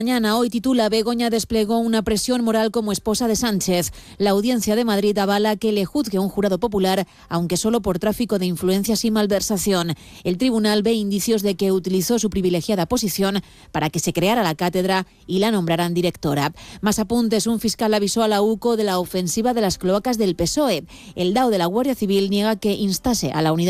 Mañana, hoy titula: Begoña desplegó una presión moral como esposa de Sánchez. La Audiencia de Madrid avala que le juzgue un jurado popular, aunque solo por tráfico de influencias y malversación. El tribunal ve indicios de que utilizó su privilegiada posición para que se creara la cátedra y la nombraran directora. Más apuntes: un fiscal avisó a la UCO de la ofensiva de las cloacas del PSOE. El DAO de la Guardia Civil niega que instase a la unidad